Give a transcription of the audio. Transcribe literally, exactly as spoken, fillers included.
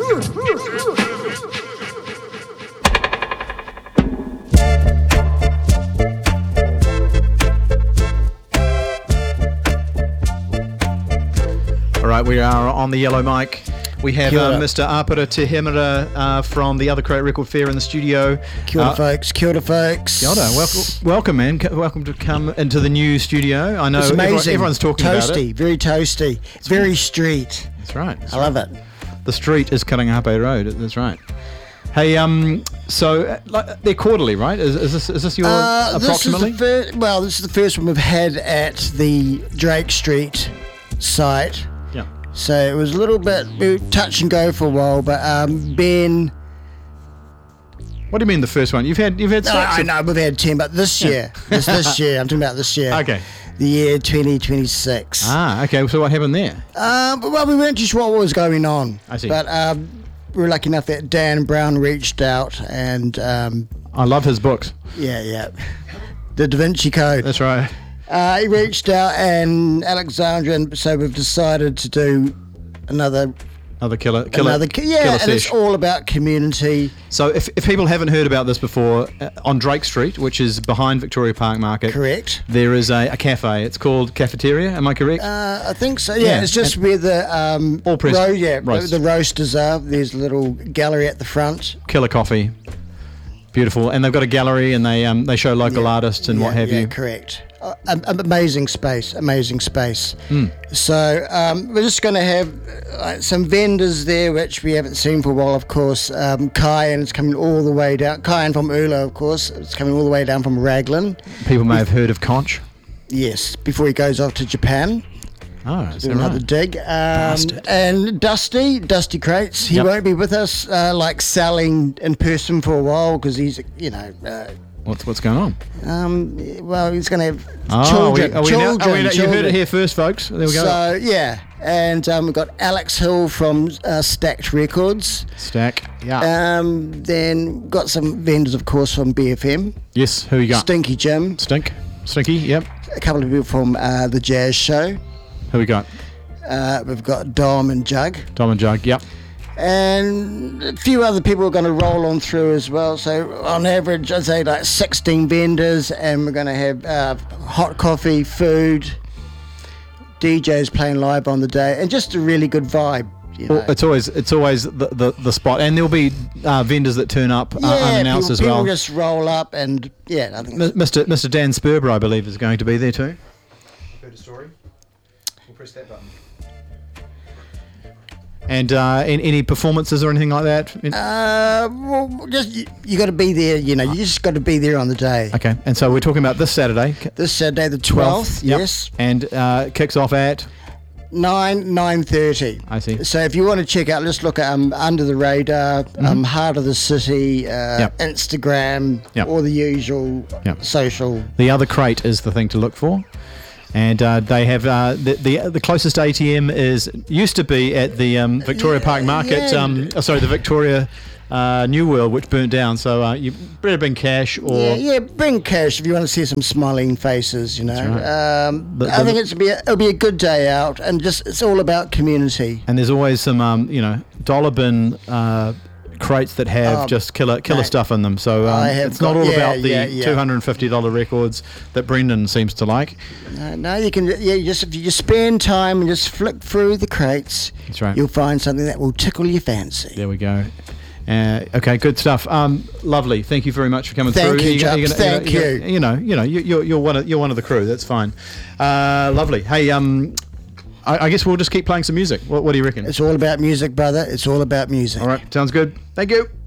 All right, we are on the yellow mic. We have uh, Mister Apara Te Hemera uh, from the Other Crate Record Fair in the studio. Kia ora, uh, folks. Kia ora, folks. Kia ora. Welcome, welcome, man. Welcome to come into the new studio. I know it's amazing. Everyone, everyone's talking toasty, about it. Very toasty. It's very street. That's right. That's I right. love it. The street is Karangahape Road. That's right. Hey, um, so uh, like, they're quarterly, right? Is, is this is this your Uh, approximately? This is the fir- well, this is the first one we've had at the Drake Street site. Yeah. So it was a little bit we were touch and go for a while, but um, Ben. What do you mean the first one? You've had you've had No, six. I know we've had ten, but this Yeah. year, this this year, I'm talking about this year. Okay. The year twenty twenty-six. Ah, okay. So what happened there? Um, well, we weren't too sure what was going on. I see. But um, we were lucky enough that Dan Brown reached out and um, I love his books. yeah, yeah, the Da Vinci Code. That's right. Uh, he reached out and Alexandra, and so we've decided to do another, Another killer, killer, another, yeah, killer and sesh. it's all about community. So if, if people haven't heard about this before, uh, on Drake Street, which is behind Victoria Park Market, Correct. there is a, a cafe. It's called Cafeteria. Am I correct? Uh, I think so. Yeah, Yeah, it's just and- where the um, All press- ro- yeah, roast. the roasters are. There's a little gallery at the front. Killer coffee. Beautiful. And they've got a gallery and they um, they show local Yeah. artists and yeah, what have yeah, you. correct. Uh, um, um, amazing space, amazing space. Mm. So um, we're just going to have uh, some vendors there, which we haven't seen for a while, of course. Um, Kyan is coming all the way down. Kyan from Ula, of course, it's coming all the way down from Raglan. People may have heard of Conch. Yes, before he goes off to Japan. Oh, is Do that another right? dig. Um, Bastard. and Dusty, Dusty Crates, he Yep. won't be with us, uh, like selling in person for a while because he's, you know, uh, What's what's going on? um, well, he's going to have Oh, children. are we, are we now- children, are we now- you heard children. it here first, folks. There we go. So yeah, and um, we've got Alex Hill from uh, Stacked Records. Stack. Yeah. Um, then got some vendors, of course, from B F M. yes. Who you got? Stinky Jim. Stink. Stinky. Yep. A couple of people from uh, the Jazz Show. Who we got? Uh, we've got Dom and Jug. Dom and Jug. Yep. And a few other people are going to roll on through as well. So on average, I'd say like sixteen vendors, and we're going to have uh, hot coffee, food, D Js playing live on the day, and just a really good vibe. You know? Well, it's always it's always the, the, the spot, and there'll be uh, vendors that turn up uh, yeah, unannounced people, as well. people just roll up, and yeah, I think M- Mister Mister Dan Sperber, I believe, is going to be there too. Heard a story. We'll press that button. And uh, in, any performances or anything like that? In- Uh, well, just you, you got to be there. You know, you just got to be there on the day. okay, and so we're talking about this Saturday, c- This Saturday, the twelfth. Yep. Yes, and uh, kicks off at. nine nine thirty. I see. So if you want to check out, just look at um, Under the Radar, um, Heart of the City, uh, Yep. Instagram, Yep. all the usual Yep. social. The Other Crate is the thing to look for. And uh, they have uh, the, the the closest A T M is used to be at the um, Victoria Park Market. yeah. Um, oh, sorry, the Victoria uh, New World, which burnt down. So uh, you better bring cash or Yeah, yeah, bring cash if you want to see some smiling faces. You know, right. um, But I the- think it's be a, it'll be a good day out, and just it's all about community. and there's always some um, you know dollar bin uh, crates that have Oh, just killer killer mate, stuff in them. So um, I have it's not got- all yeah, about the yeah, yeah. two hundred fifty dollars records that Brendan seems to like. Uh, no, you can. Yeah, you just if you just spend time and just flick through the crates, That's right. you'll find something that will tickle your fancy. There we go. Uh, okay, good stuff. Um, lovely. Thank you very much for coming Thank through. you, You're gonna- Jups. you're gonna- Thank you're you. gonna- You know, you know, you, you're you're one of you're one of the crew. That's fine. Uh, lovely. Hey, um, I, I guess we'll just keep playing some music. What, what do you reckon? It's all about music, brother. It's all about music. All right, sounds good. Thank you.